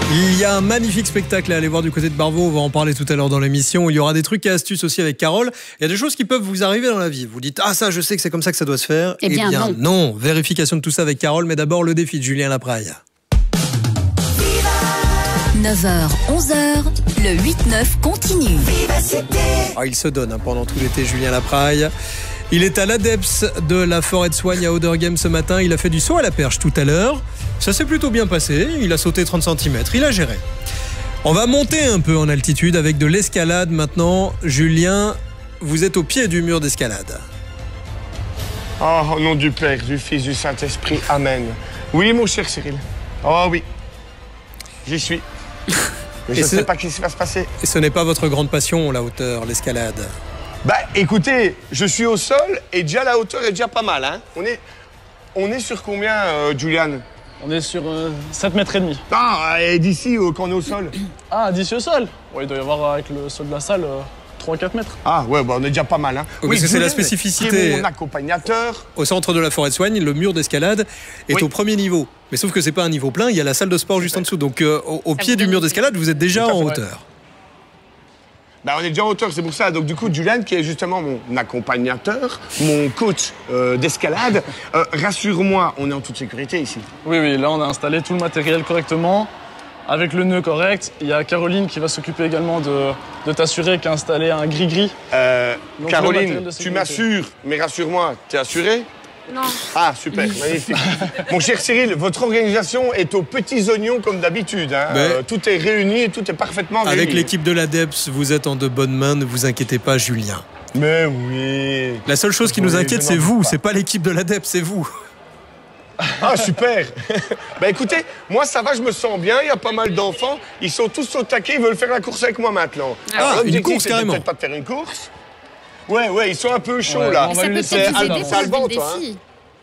Il y a un magnifique spectacle à aller voir du côté de Barvaux, on va en parler tout à l'heure dans l'émission. Il y aura des trucs et astuces aussi avec Carole. Il y a des choses qui peuvent vous arriver dans la vie. Vous dites, ah ça je sais que c'est comme ça que ça doit se faire. Eh bien non. Vérification de tout ça avec Carole, mais d'abord le défi de Julien Lapraille. 9h, 11h, le 8-9 continue. Il se donne pendant tout l'été, Julien Lapraille. Il est à l'ADEPS de la forêt de Soigne à Auderghem ce matin. Il a fait du saut à la perche tout à l'heure. Ça s'est plutôt bien passé. Il a sauté 30 cm. Il a géré. On va monter un peu en altitude avec de l'escalade maintenant. Julien, vous êtes au pied du mur d'escalade. Oh, au nom du Père, du Fils, du Saint-Esprit. Amen. Oui, mon cher Cyril. Oh oui. J'y suis. Mais je ne sais pas ce qui va se passer. Et ce n'est pas votre grande passion, la hauteur, l'escalade? Bah, écoutez, je suis au sol et déjà la hauteur est déjà pas mal, hein. On est sur combien, Julian? On est sur 7 mètres et demi. Ah, et d'ici, quand on est au sol? Ah, d'ici au sol? Ouais, il doit y avoir avec le sol de la salle 3-4 mètres. Ah ouais, bah on est déjà pas mal, hein. Oui, parce que c'est la spécificité. Qui est mon accompagnateur. Au centre de la forêt de Soigne, le mur d'escalade est au premier niveau. Mais sauf que c'est pas un niveau plein, il y a la salle de sport juste en dessous. Donc au pied du mur d'escalade, vous êtes déjà en hauteur. Bah, on est déjà en hauteur, c'est pour ça. Donc du coup, Julian, qui est justement mon accompagnateur, mon coach d'escalade, rassure-moi, on est en toute sécurité ici. Oui, là on a installé tout le matériel correctement, avec le nœud correct. Il y a Caroline qui va s'occuper également de t'assurer qu'elle a installé un gris-gris. Caroline, tu m'assures, mais rassure-moi, t'es assuré? Non. Ah, super, magnifique. Mon cher Cyril, votre organisation est aux petits oignons comme d'habitude. Hein. Tout est réuni et tout est parfaitement réuni. Avec l'équipe de l'ADEPS, vous êtes en de bonnes mains, ne vous inquiétez pas, Julien. Mais oui. La seule chose qui nous inquiète, c'est vous, c'est pas l'équipe de l'ADEPS, c'est vous. Ah, super. Bah écoutez, moi ça va, je me sens bien, il y a pas mal d'enfants, ils sont tous au taquet, ils veulent faire la course avec moi maintenant. Ah, une course carrément. Peut-être pas de faire une course. Ouais, ils sont un peu chauds là. Ça peut peut-être vous aider pour le toi. défi.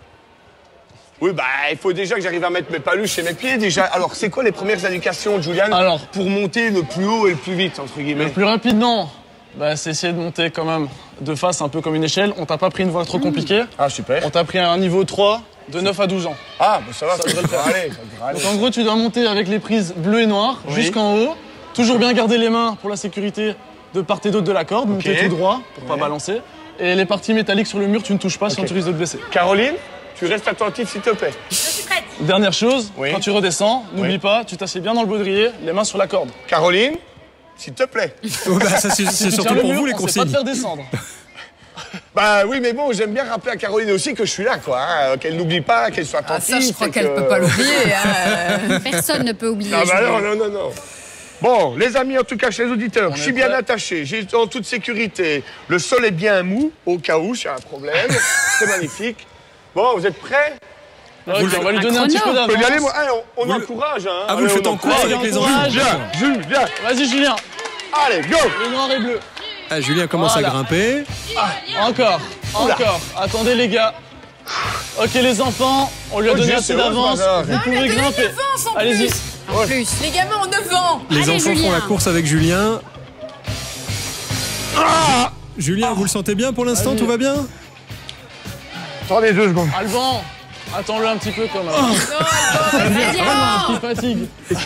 Oui, bah il faut déjà que j'arrive à mettre mes paluches et mes pieds déjà. Alors, c'est quoi les premières indications, Julian, pour monter le plus haut et le plus vite, entre guillemets? Le plus rapidement, c'est essayer de monter quand même de face, un peu comme une échelle. On t'a pas pris une voie trop compliquée. Ah, super. On t'a pris un niveau 3 de 9 à 12 ans. Ah, bah ça va, ça devrait le faire. Allez. Donc en gros, tu dois monter avec les prises bleues et noires jusqu'en haut. Toujours bien garder les mains pour la sécurité de part et d'autre de la corde. Monter tout droit pour pas balancer. Et les parties métalliques sur le mur, tu ne touches pas sinon tu risques de te blesser. Caroline, tu restes attentive s'il te plaît. Je suis prête. Dernière chose, quand tu redescends, n'oublie pas, tu t'assieds bien dans le baudrier, les mains sur la corde. Caroline, s'il te plaît. Ça, c'est surtout pour vous les consignes. On sait pas te faire descendre. Bah oui, mais bon, j'aime bien rappeler à Caroline aussi que je suis là, quoi. Hein, qu'elle n'oublie pas, qu'elle soit attentive. Ah, ça, je crois qu'elle peut pas l'oublier. Hein. Personne ne peut oublier. Ah bah non. Bon, les amis, en tout cas, chez les auditeurs, je suis bien attaché, j'ai en toute sécurité. Le sol est bien mou, au cas où s'il y a un problème. C'est magnifique. Bon, vous êtes prêts? On va lui donner un petit peu d'avance. On encourage, hein. Ah, vous le faites en course avec les enfants. Julien. Vas-y, Julien. Allez, go. Le noir et bleu. Ah, Julien commence à grimper. Encore. Attendez, les gars. Ok, les enfants, on lui a donné assez d'avance. Vous pouvez grimper. Allez-y. En plus, les gamins ont 9 ans. Les enfants font la course avec Julien. Julien, vous le sentez bien pour l'instant? Tout va bien? Attendez 2 secondes. Alban, attends-le un petit peu quand même. Non, Alban, il fatigue.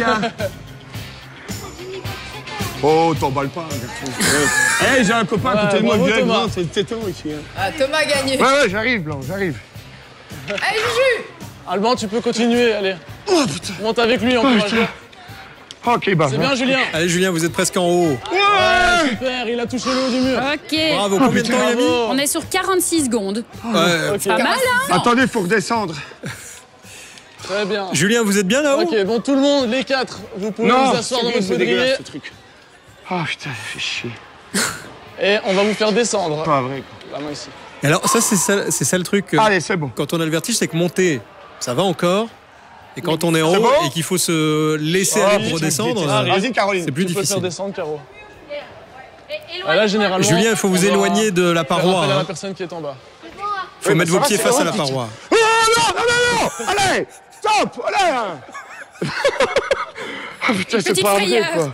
Oh, t'emballes pas, garçon. J'ai un copain à côté de moi, Thomas. C'est le téton ici. Ah, Thomas a gagné. Ouais, j'arrive, Blanc, j'arrive. Allez, Juju. Alban, tu peux continuer, allez. Oh, putain. Monte avec lui, encourage-le. Ok, bah. C'est bien, Julien. Allez, Julien, vous êtes presque en haut. Ouais, super, il a touché le haut du mur. Ok. Bravo, combien de temps il a mis? On est sur 46 secondes. Ouais. Pas mal, hein? Attendez, faut redescendre. Très bien. Julien, vous êtes bien là-haut? Ok, bon, tout le monde, les 4, vous pouvez vous asseoir dans votre baudrier. Ce truc. Oh putain, ça fait chier. Et on va vous faire descendre. Pas vrai, La main ici. Alors ça, c'est ça le truc. Allez, c'est bon. Quand on a le vertige, c'est que monter, ça va encore. Et quand on est en haut et qu'il faut se laisser aller pour redescendre, vas-y, Caroline. C'est plus difficile. Tu peux difficile. faire descendre, Caro. Là, généralement, Julien, il faut vous éloigner de la paroi. À la personne qui est en bas. Il faut mettre vos pieds face à la paroi. Oh non. Allez, stop. Allez. Ah putain, c'est pas vrai, quoi.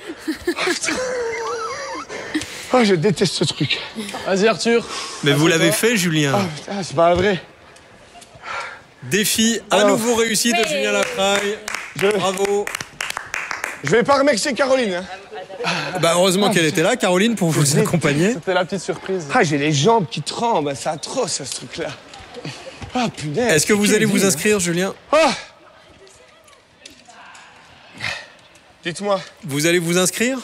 Oh, je déteste ce truc. Vas-y, Arthur. Mais vous l'avez fait, Julien. Ah putain, c'est pas vrai. Défi à nouveau réussi de Julien Lapraille. Bravo. Je vais pas remercier Caroline. Hein. Bah heureusement qu'elle était là, Caroline, pour vous accompagner. C'était la petite surprise. Ah, j'ai les jambes qui tremblent, c'est atroce ce truc-là. Ah punaise. Est-ce que vous allez vous inscrire, Julien? Dites-moi. Vous allez vous inscrire?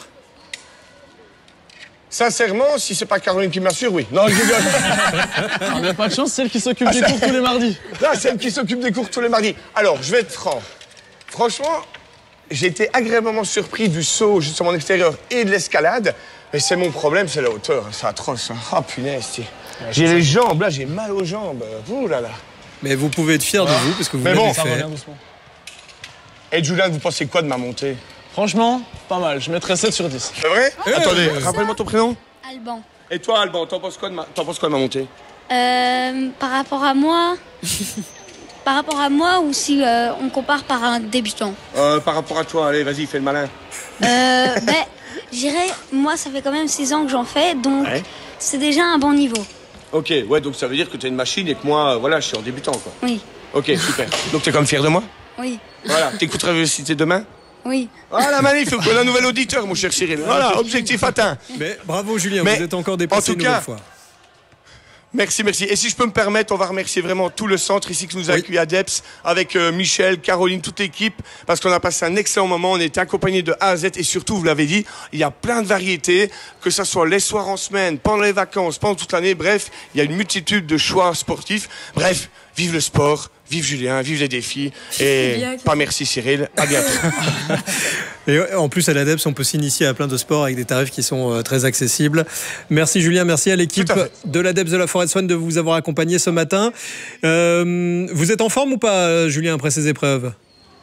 Sincèrement, si c'est pas Caroline qui m'assure, oui. Non, je rigole. Il n'y a pas de chance, celle qui s'occupe des cours tous les mardis. Là, celle qui s'occupe des cours tous les mardis. Alors, je vais être franc. Franchement, j'ai été agréablement surpris du saut justement en extérieur et de l'escalade. Mais c'est mon problème, c'est la hauteur. C'est atroce. Ah, punaise. J'ai les jambes, là, j'ai mal aux jambes. Ouh là là. Mais vous pouvez être fier de vous, parce que vous Mais l'avez bon, Ça va fait. bien doucement. Et Julien, vous pensez quoi de ma montée? Franchement, pas mal. Je mettrais 7 sur 10. C'est vrai? Attendez, rappelle-moi ton prénom. Alban. Et toi, Alban, t'en penses quoi de ma montée? Par rapport à moi... Par rapport à moi ou si on compare par un débutant? Par rapport à toi, allez, vas-y, fais le malin. J'irais, moi ça fait quand même 6 ans que j'en fais, donc Ouais. c'est déjà un bon niveau. Ok, ouais, donc ça veut dire que t'es une machine et que moi, voilà, je suis en débutant, quoi. Oui, Ok, super. Donc t'es comme fier de moi? oui, Voilà, t'écouteras Vélocité demain? oui. Voilà, magnifique, voilà un nouvel auditeur, mon cher Cyril. Voilà, objectif atteint. Mais bravo, Julien, Mais, vous êtes encore dépassé en une tout nouvelle cas, fois. Merci, merci. Et si je peux me permettre, on va remercier vraiment tout le centre ici qui nous a accueillis à Depps, avec Michel, Caroline, toute l'équipe, parce qu'on a passé un excellent moment. On était accompagnés de A à Z et surtout, vous l'avez dit, il y a plein de variétés, que ce soit les soirs en semaine, pendant les vacances, pendant toute l'année. Bref, il y a une multitude de choix sportifs. Bref, vive le sport, vive Julien, vive les défis. Et pas merci Cyril, à bientôt. Et en plus, à l'ADEPS, on peut s'initier à plein de sports avec des tarifs qui sont très accessibles. Merci Julien, merci à l'équipe Tout à fait. de l'ADEPS de la Forêt de Soigne de vous avoir accompagné ce matin. Vous êtes en forme ou pas, Julien, après ces épreuves?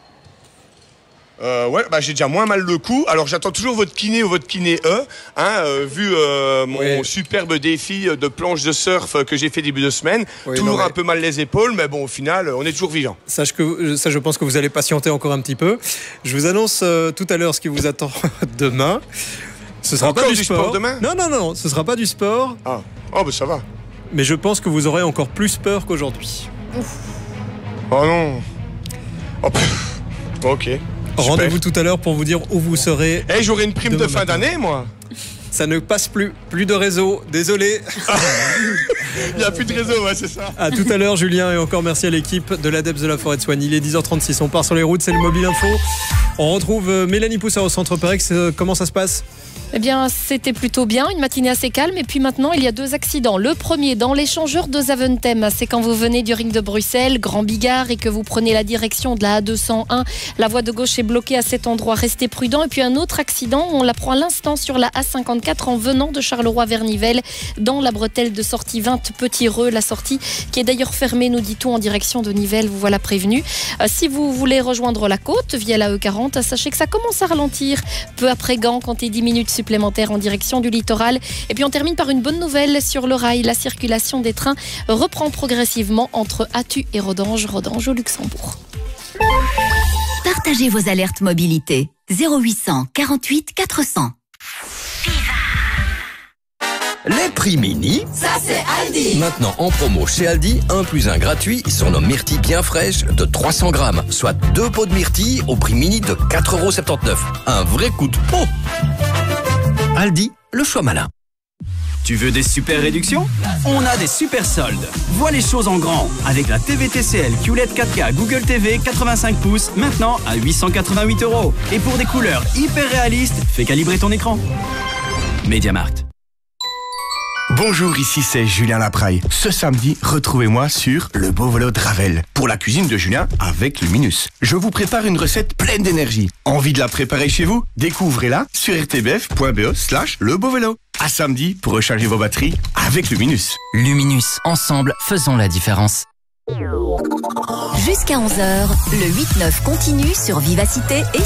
Ouais, bah j'ai déjà moins mal le cou. Alors j'attends toujours votre kiné ou votre kiné vu mon Oui. superbe défi de planche de surf que j'ai fait début de semaine. Oui, Toujours non, mais- un peu mal les épaules, mais bon, au final, on est toujours vivant. Ça, je pense que vous allez patienter encore un petit peu. Je vous annonce tout à l'heure ce qui vous attend demain. Ce sera Encore pas du du sport. sport demain? Non, ce sera pas du sport. Ah, oh bah ça va. Mais je pense que vous aurez encore plus peur qu'aujourd'hui. Oh non. Oh, pff. Ok. Super. Rendez-vous tout à l'heure pour vous dire où vous serez. Eh, j'aurai une prime de Demain fin matin. d'année, moi. Ça ne passe plus. Plus de réseau. Désolé. Il n'y a plus de réseau, ouais, c'est ça. À tout à l'heure, Julien, et encore merci à l'équipe de l'ADEPS de la Forêt de Soigne. Il est 10h36, on part sur les routes, c'est le Mobile Info. On retrouve Mélanie Poussard au Centre Pérex. Comment ça se passe? Eh bien, c'était plutôt bien, une matinée assez calme. Et puis maintenant, il y a 2 accidents. Le premier, dans l'échangeur de Zaventem, c'est quand vous venez du ring de Bruxelles, Grand Bigard, et que vous prenez la direction de la A201. La voie de gauche est bloquée à cet endroit, restez prudent. Et puis un autre accident, on l'apprend à l'instant sur la A54 en venant de Charleroi vers Nivelles, dans la bretelle de sortie 20 Petit-Reux, la sortie qui est d'ailleurs fermée, nous dit-on, en direction de Nivelles, vous voilà prévenu. Si vous voulez rejoindre la côte via la E40, sachez que ça commence à ralentir peu après Gand, comptez 10 minutes supplémentaires en direction du littoral. Et puis on termine par une bonne nouvelle sur le rail. La circulation des trains reprend progressivement entre Attu et Rodange au Luxembourg. Partagez vos alertes mobilité. 0800 48 400. Les prix mini, Ça c'est Aldi. maintenant en promo chez Aldi, 1 + 1 gratuit sur nos myrtilles bien fraîches de 300 grammes, soit 2 pots de myrtilles au prix mini de 4,79 €. Un vrai coup de pot. Aldi, le choix malin. Tu veux des super réductions? On a des super soldes. Vois les choses en grand avec la TV TCL QLED 4K Google TV 85 pouces maintenant à 888 €. Et pour des couleurs hyper réalistes, fais calibrer ton écran. MediaMarkt. Bonjour, ici c'est Julien Lapraille. Ce samedi, retrouvez-moi sur Le Beau Vélo de Ravel pour la cuisine de Julien avec Luminus. Je vous prépare une recette pleine d'énergie. Envie de la préparer chez vous? Découvrez-la sur rtbf.be/Le Beau Vélo. À samedi pour recharger vos batteries avec Luminus. Luminus, ensemble, faisons la différence. Jusqu'à 11h, le 8-9 continue sur Vivacité et